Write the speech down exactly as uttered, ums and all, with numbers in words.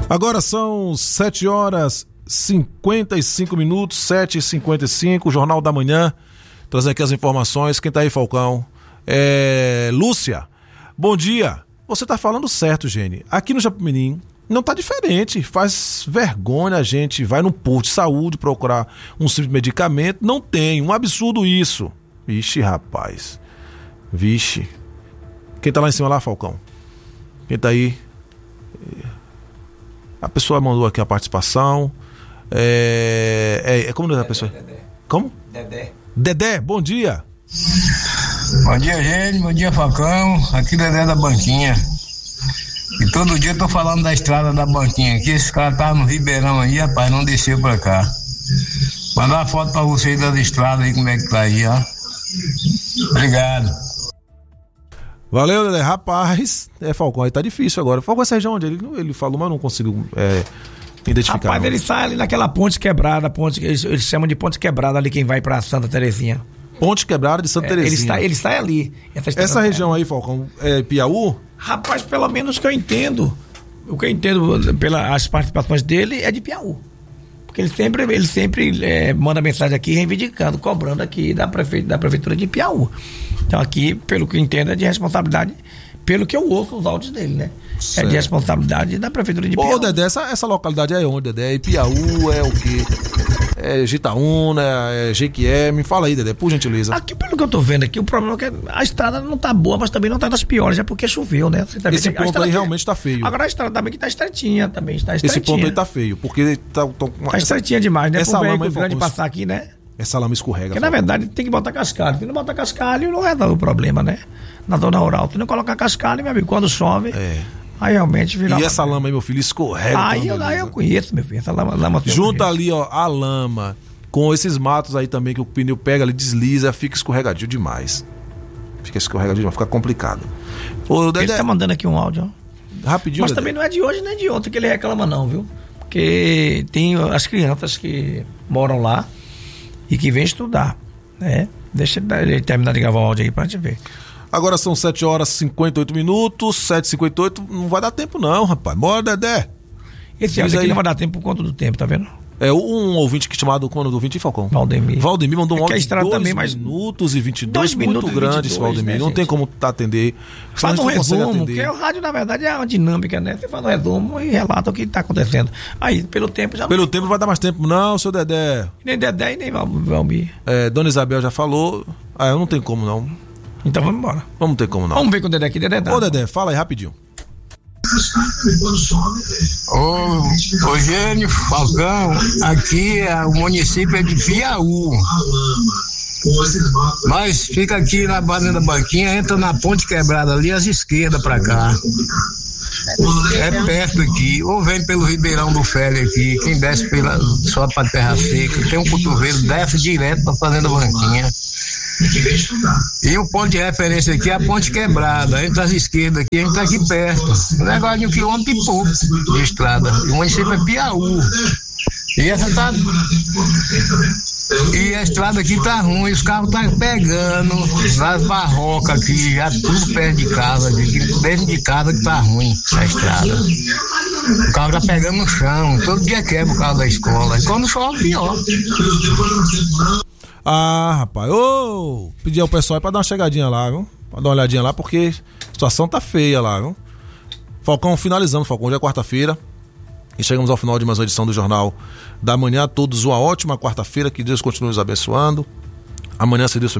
Agora são sete horas e cinquenta e cinco minutos, sete e cinquenta e cinco, Jornal da Manhã, trazendo aqui as informações. Quem tá aí, Falcão? É... Lúcia, bom dia. Você tá falando certo, Gene. Aqui no Japimirim não tá diferente. Faz vergonha a gente vai no posto de saúde procurar um simples medicamento. Não tem. Um absurdo isso. Vixe, rapaz. Vixe. Quem tá lá em cima lá, Falcão? Quem tá aí? A pessoa mandou aqui a participação. É... é, é como é a pessoa? Dedé. Como? Dedé. Dedé, bom dia. Bom dia, gente. Bom dia, Falcão. Aqui Dedé da Banquinha. E todo dia eu tô falando da estrada da Banquinha aqui. Esse cara tá no Ribeirão aí, rapaz, não desceu pra cá. Mandar uma foto pra vocês da estrada aí, como é que tá aí, ó. Obrigado. Valeu, Dedé. Rapaz, é, Falcão, aí tá difícil agora. Falcão, essa região onde ele, ele falou, mas eu não consigo é, identificar. Rapaz, não. ele sai ali naquela ponte quebrada, ponte, eles, eles chamam de ponte quebrada ali, quem vai pra Santa Terezinha. Ponte Quebrada de Santa É, Terezinha. ele, está, ele sai ali. Essa, Essa região aí, Falcão, é Piauí? Rapaz, pelo menos que eu entendo, o que eu entendo pelas participações dele é de Piauí. Porque ele sempre, ele sempre é, manda mensagem aqui reivindicando, cobrando aqui da, prefe, da prefeitura de Piauí. Então aqui, pelo que eu entendo, é de responsabilidade, pelo que eu ouço os áudios dele, né? Certo. É de responsabilidade da prefeitura de Piauí. Ô, Dedé, essa, essa localidade é onde, Dedé? É Piauí, é o quê? É Jitaúna, é Jequié, me fala aí, Dedé, por gentileza. Aqui, pelo que eu tô vendo aqui, o problema é que a estrada não tá boa, mas também não tá das piores, já porque choveu, né? Você tá Esse ponto aí aqui, realmente tá feio. Agora a estrada também que tá estreitinha, também está estreitinha. Esse ponto aí tá feio, porque tá... tá tá estreitinha demais, né? Essa Pro lama aí, grande Falcão, passar aqui, né? Essa lama escorrega. Porque na verdade tem que botar cascalho. Se não botar cascalho, não resolve o problema, né? Na zona rural. Se não colocar cascalho, meu amigo, quando chove... É. Aí realmente vira. E essa lama aí, meu filho, escorrega. Aí eu, aí eu conheço, meu filho. Essa lama. lama Junta ali, ó, a lama com esses matos aí também que o pneu pega, ele desliza, fica escorregadio demais. Fica escorregadio demais, fica complicado. Ô, Dedé, ele tá mandando aqui um áudio, ó. Rapidinho, Mas Dedé. também não é de hoje nem de ontem que ele reclama, não, viu? Porque tem as crianças que moram lá e que vêm estudar, né? Deixa ele terminar de gravar o áudio aí pra gente ver. Agora são sete horas e cinquenta e oito minutos, sete e cinquenta e oito, não vai dar tempo não, rapaz. Bora, Dedé. Esse áudio aqui não vai dar tempo por conta do tempo, tá vendo? É um ouvinte que chamado, quando do ouvinte, Falcão? Valdemir. Valdemir mandou um é áudio de dois também, mas minutos e vinte e dois, dois muito minutos grande e vinte e dois, esse Valdemir, né, não gente? tem como atender. Faz um resumo, porque porque o rádio, na verdade, é uma dinâmica, né? Você faz um resumo e relata o que está acontecendo. Aí, pelo tempo já Pelo não... tempo não vai dar mais tempo não, seu Dedé. Nem Dedé e nem Valmir. É, Dona Isabel já falou. Ah, eu não tenho como não. Então vamos embora. Vamos ter como não. Vamos ver com o Dedé aqui, Dedé. Tá. Ô, Dedé, fala aí rapidinho. Ô, ô Gênio, Falcão, aqui é, o município é de Piauí. Mas fica aqui na base da Banquinha, entra na ponte quebrada ali, às esquerdas pra cá. É perto aqui, ou vem pelo Ribeirão do Félio aqui, quem desce pela, só pra Terra Seca, tem um cotovelo, desce direto pra Fazenda Banquinha. E o ponto de referência aqui é a ponte quebrada, entre as esquerdas aqui, a gente tá aqui perto. O negócio de um quilômetro e pouco de estrada. O município é Piauí. E essa tá. E a estrada aqui tá ruim, os carros tá pegando nas barrocas aqui, já tudo perto de casa, dentro de casa que tá ruim a estrada. O carro tá pegando no chão, todo dia quebra o carro da escola. E quando chove, pior. Ah, rapaz, ô, pedir ao pessoal aí pra dar uma chegadinha lá, viu? Pra dar uma olhadinha lá, porque a situação tá feia lá, viu? Falcão, finalizando, Falcão, hoje é quarta-feira e chegamos ao final de mais uma edição do Jornal da Manhã. A todos uma ótima quarta-feira, que Deus continue nos abençoando. Amanhã, se Deus